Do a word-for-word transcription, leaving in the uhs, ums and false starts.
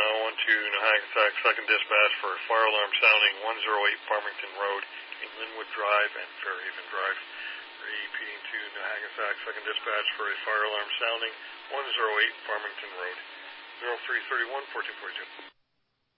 one two Nahagansett, second dispatch for a fire alarm sounding one oh eight Farmington Road in Linwood Drive and Fairhaven Drive. Repeating to Nahagansett, second dispatch for a fire alarm sounding one oh eight Farmington Road. zero three three one, fourteen forty-two.